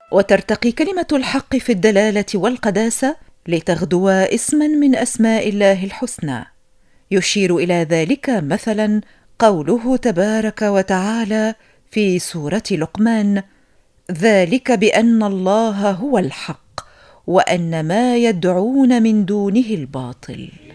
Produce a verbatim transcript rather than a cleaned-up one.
وترتقي كلمة الحق في الدلالة والقداسة لتغدو اسما من أسماء الله الحسنى. يشير إلى ذلك مثلا قوله تبارك وتعالى في سورة لقمان: ذلك بأن الله هو الحق وأن ما يدعون من دونه الباطل.